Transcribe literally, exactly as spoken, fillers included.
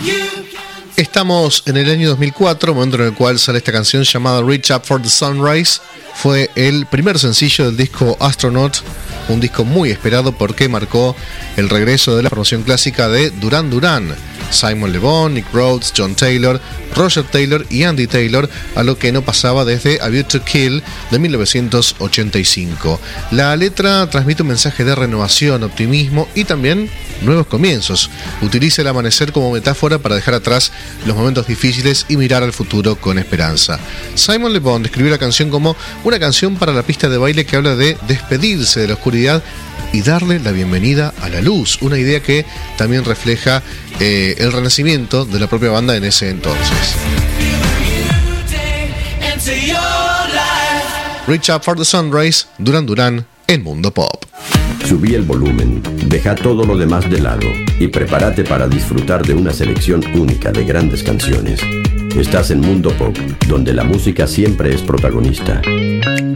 Estamos en el año dos mil cuatro, momento en el cual sale esta canción llamada Reach Up for the Sunrise. Fue el primer sencillo del disco Astronaut, un disco muy esperado porque marcó el regreso de la formación clásica de Duran Duran. Simon Le Bon, Nick Rhodes, John Taylor, Roger Taylor y Andy Taylor, a lo que no pasaba desde A View to Kill de mil novecientos ochenta y cinco. La letra transmite un mensaje de renovación, optimismo y también nuevos comienzos. Utiliza el amanecer como metáfora para dejar atrás los momentos difíciles y mirar al futuro con esperanza. Simon Le Bon describió la canción como una canción para la pista de baile que habla de despedirse de la oscuridad y darle la bienvenida a la luz, una idea que también refleja eh, el renacimiento de la propia banda en ese entonces. Reach Up for the Sunrise, Duran Duran en Mundo Pop. Subí el volumen, deja todo lo demás de lado y prepárate para disfrutar de una selección única de grandes canciones. Estás en Mundo Pop, donde la música siempre es protagonista.